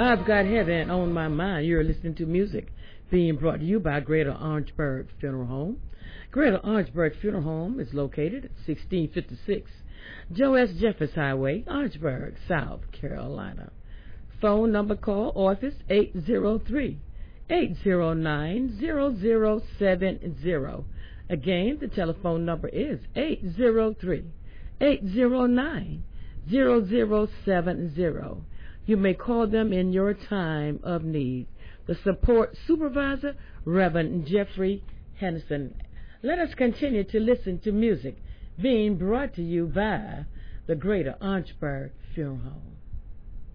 I've got heaven on my mind. You're listening to music being brought to you by Greater Orangeburg Funeral Home. Greater Orangeburg Funeral Home is located at 1656 Joe S. Jeffers Highway, Orangeburg, South Carolina. Phone number call office 803-809-0070. Again, the telephone number is 803-809-0070. You may call them in your time of need. The support supervisor, Reverend Jeffrey Henderson. Let us continue to listen to music being brought to you by the Greater Orangeburg Funeral Home.